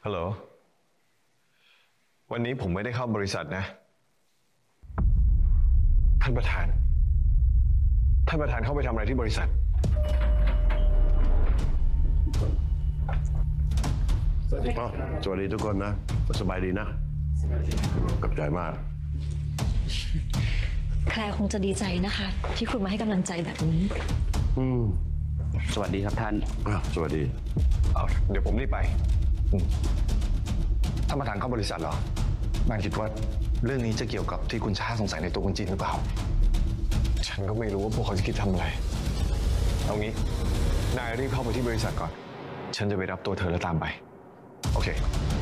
ฮัลโหลวันนี้ผมไม่ได้เข้าบริษัทนะท่านประธานเข้าไปทำอะไรที่บริษัทสวัสดีทุกคนนะสบายดีนะขอบใจมากแคลร์คงจะดีใจนะคะที่คุณมาให้กำลังใจแบบนี้สวัสดีครับท่านสวัสดีเดี๋ยวผมรีบไปท่านประธานเข้าบริษัทเหรอแม่คิดว่าเรื่องนี้จะเกี่ยวกับที่คุณชาสงสัยในตัวคุณจีนหรือเปล่าฉันก็ไม่รู้ว่าพวกเขาจะคิดทำอะไรเอางี้นายรีบเข้าไปที่บริษัทก่อนฉันจะไปรับตัวเธอแล้วตามไปโอเค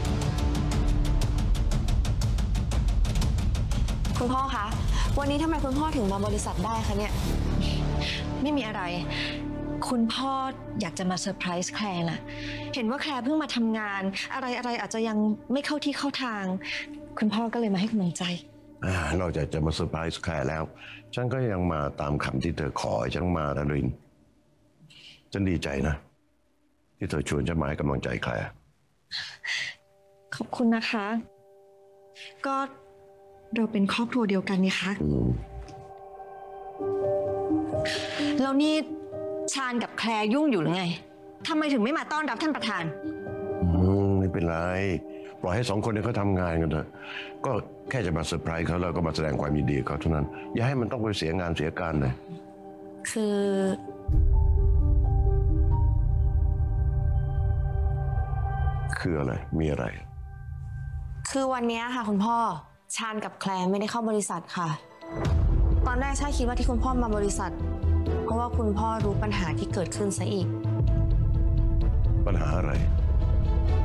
คุณพ่อคะวันนี้ทำไมคุณพ่อถึงมาบริษัทได้คะเนี่ยไม่มีอะไร คุณพ่ออยากจะมาเซอร์ไพรส์แคลร์น่ะเห็นว่าแคลร์เพิ่งมาทำงานอะไรอาจจะยังไม่เข้าที่เข้าทางคุณพ่อก็เลยมาให้กำลังใจนอกจากจะมาเซอร์ไพรส์แคลร์แล้วฉันก็ยังมาตามคำที่เธอขอฉันมานะลินฉันดีใจนะที่เธอชวนฉันมาให้กำลังใจแคลร์ขอบคุณนะคะก็เราเป็นครอบครัวเดียวกันนี่คะแล้วนี่ชาญกับแคลร์ยุ่งอยู่หรือไงทำไมถึงไม่มาต้อนรับท่านประธานไม่เป็นไรปล่อยให้สองคนนี้เขาทำงานกันเถอะก็แค่จะมาเซอร์ไพรส์เขาแล้วก็มาแสดงความยินดีเขาเท่านั้นอย่าให้มันต้องไปเสียงานเสียการเลยคืออะไรมีอะไรคือวันนี้ค่ะคุณพ่อชาญกับแคลร์ไม่ได้เข้าบริษัทค่ะตอนแรกชาคิดว่าที่คุณพ่อมาบริษัทเพราะว่าคุณพ่อรู้ปัญหาที่เกิดขึ้นซะอีกปัญหาอะไร